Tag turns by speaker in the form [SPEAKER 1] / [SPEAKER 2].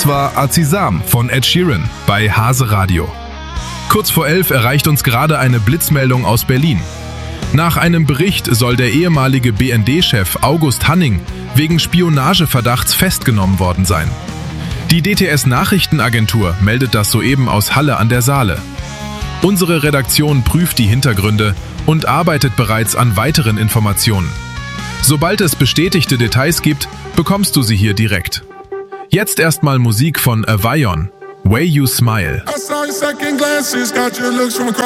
[SPEAKER 1] war Azizam von Ed Sheeran bei Hase Radio. Kurz vor 11 erreicht uns gerade eine Blitzmeldung aus Berlin. Nach einem Bericht soll der ehemalige BND-Chef August Hanning wegen Spionageverdachts festgenommen worden sein. Die DTS-Nachrichtenagentur meldet das soeben aus Halle an der Saale. Unsere Redaktion prüft die Hintergründe und arbeitet bereits an weiteren Informationen. Sobald es bestätigte Details gibt, bekommst du sie hier direkt. Jetzt erstmal Musik von Avion, Way You Smile.